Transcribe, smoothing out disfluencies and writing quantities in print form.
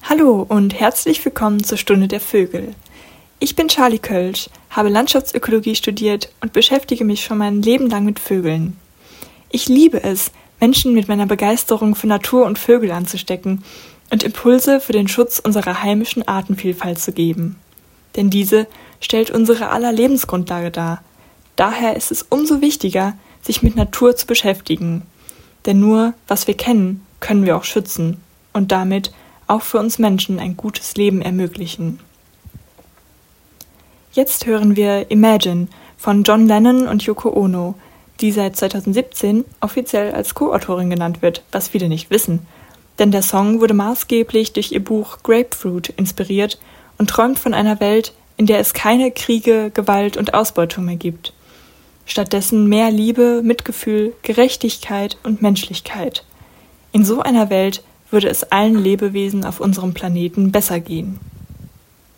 Hallo und herzlich willkommen zur Stunde der Vögel. Ich bin Charlie Kölsch, habe Landschaftsökologie studiert und beschäftige mich schon mein Leben lang mit Vögeln. Ich liebe es, Menschen mit meiner Begeisterung für Natur und Vögel anzustecken und Impulse für den Schutz unserer heimischen Artenvielfalt zu geben. Denn diese stellt unsere aller Lebensgrundlage dar. Daher ist es umso wichtiger, sich mit Natur zu beschäftigen. Denn nur, was wir kennen, können wir auch schützen und damit auch für uns Menschen ein gutes Leben ermöglichen. Jetzt hören wir Imagine von John Lennon und Yoko Ono, die seit 2017 offiziell als Co-Autorin genannt wird, was viele nicht wissen. Denn der Song wurde maßgeblich durch ihr Buch Grapefruit inspiriert und träumt von einer Welt, in der es keine Kriege, Gewalt und Ausbeutung mehr gibt. Stattdessen mehr Liebe, Mitgefühl, Gerechtigkeit und Menschlichkeit. In so einer Welt würde es allen Lebewesen auf unserem Planeten besser gehen.